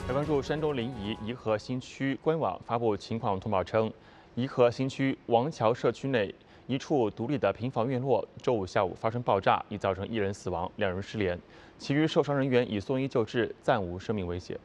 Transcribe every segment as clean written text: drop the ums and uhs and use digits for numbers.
来关注山东临沂颐和新区官网发布情况通报称，颐和新区王桥社区内一处独立的平房院落周五下午发生爆炸，已造成1人死亡，2人失联，其余受伤人员已送医救治，暂无生命危险。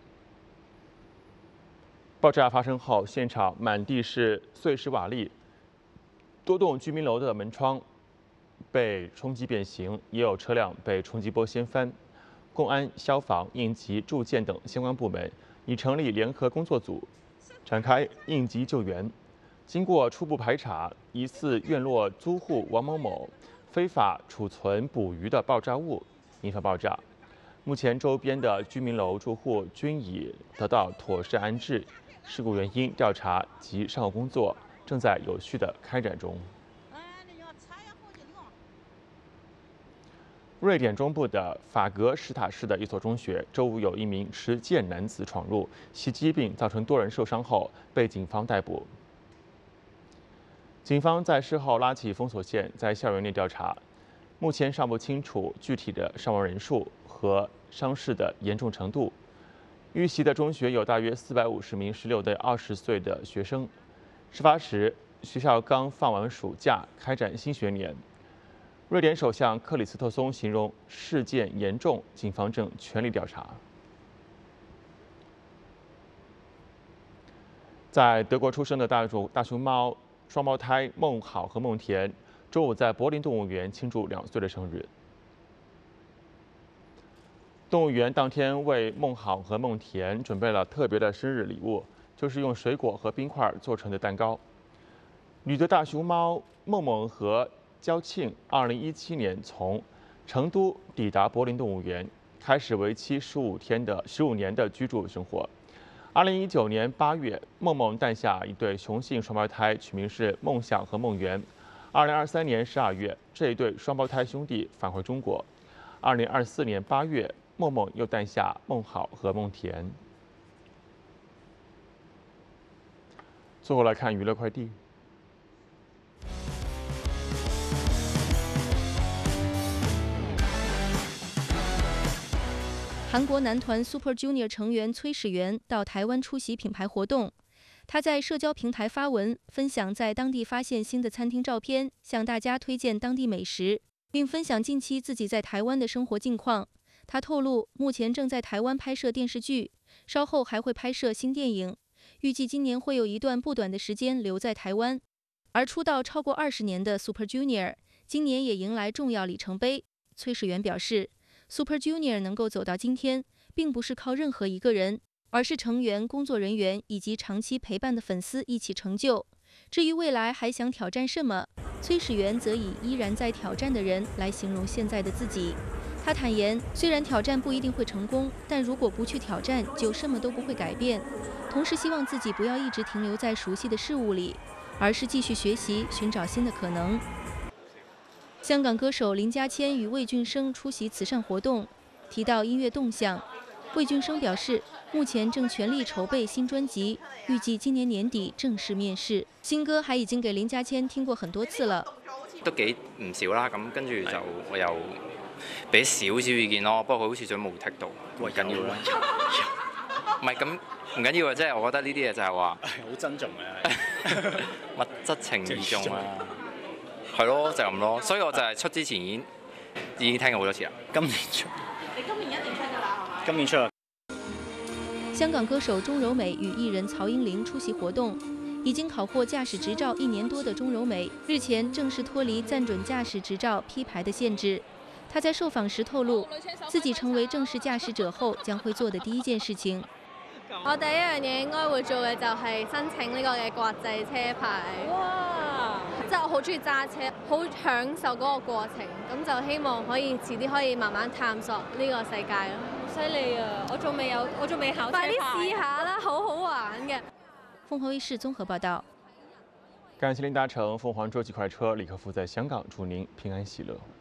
爆炸发生后，现场满地是碎石瓦砾，多栋居民楼的门窗被冲击变形，也有车辆被冲击波掀翻。公安、消防、应急、住建等相关部门已成立联合工作组，展开应急救援。经过初步排查，疑似院落租户王某某非法储存捕鱼的爆炸物引发爆炸。目前，周边的居民楼住户均已得到妥善安置，事故原因调查及善后工作正在有序地开展中。瑞典中部的法格什塔市的一所中学，周五有一名持剑男子闯入袭击并造成多人受伤后，被警方逮捕。警方在事后拉起封锁线，在校园内调查，目前尚不清楚具体的伤亡人数和伤势的严重程度。遇袭的中学有大约450名16到20岁的学生。事发时，学校刚放完暑假，开展新学年。瑞典首相克里斯特松形容事件严重，警方正全力调查。在德国出生的大熊猫双胞胎孟好和孟田，周五在柏林动物园庆祝2岁的生日。动物园当天为孟好和孟田准备了特别的生日礼物，就是用水果和冰块做成的蛋糕。女的大熊猫梦梦和焦庆2017年从成都抵达柏林动物园，开始为期15年的居住生活。2019年8月，梦梦诞下一对雄性双胞胎，取名是梦想和梦圆。2023年12月，这一对双胞胎兄弟返回中国。2024年8月，梦梦又诞下梦好和梦田。最后来看娱乐快递。 韩国男团 Super Junior 成员崔始源到台湾出席品牌活动。他在社交平台发文，分享在当地发现新的餐厅照片，向大家推荐当地美食，并分享近期自己在台湾的生活近况。他透露，目前正在台湾拍摄电视剧，稍后还会拍摄新电影，预计今年会有一段不短的时间留在台湾。而出道超过20年的 Super Junior 今年也迎来重要里程碑。崔始源表示， Super Junior 能够走到今天，并不是靠任何一个人，而是成员、工作人员以及长期陪伴的粉丝一起成就。至于未来还想挑战什么，崔始源则以依然在挑战的人来形容现在的自己。他坦言，虽然挑战不一定会成功，但如果不去挑战，就什么都不会改变。同时希望自己不要一直停留在熟悉的事物里，而是继续学习，寻找新的可能。香港歌手林家谦与魏俊生出席慈善活动，提到音乐动向，魏俊生表示，目前正全力筹备新專輯，預計今年年底正式面世。新歌還已經給林家謙聽過很多次了， 都幾唔少啦。咁跟住就我又俾少少意見咯，不過佢好似想冇剔到，唔緊要啦。唔係咁唔緊要啊，即係我覺得呢啲嘢就係話好珍重嘅， 物質情意重啦。係咯，就咁咯。所以我就係出之前已經聽過好多次啦。 今年出， 你今年一定出㗎啦，係嘛？ 今年出。 香港歌手鐘柔美與藝人曹英玲出席活動。已經考獲駕駛執照1年多的鐘柔美，日前正式脫離暫准駕駛執照批牌的限制。她在受訪時透露，自己成為正式駕駛者後將會做的第一件事情。 我第一樣嘢應該會做嘅就係申請呢個嘅國際車牌。哇！即係我好中意揸車，好享受嗰個過程，咁就希望可以遲啲可以慢慢探索呢個世界咯。 犀利啊！我仲未考車牌。 快啲試下啦，好好玩嘅。 鳳凰衛視綜合報道。 感謝您搭乘鳳凰洲際快車，李克夫在香港，祝您平安喜樂。